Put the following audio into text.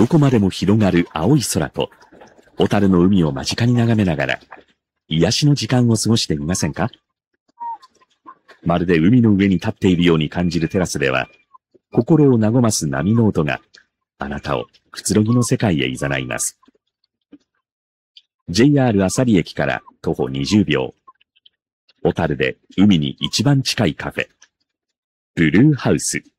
どこまでも広がる青い空と、小樽の海を間近に眺めながら、癒しの時間を過ごしてみませんか？まるで海の上に立っているように感じるテラスでは、心を和ます波の音が、あなたをくつろぎの世界へ誘います。JR 朝里駅から徒歩20秒。小樽で海に一番近いカフェ、ブルーハウス。